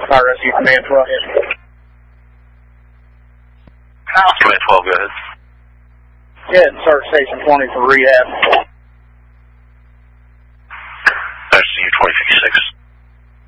Fire Rescue Command 12. House Command 12, go ahead. Yeah, start Station 20 for rehab.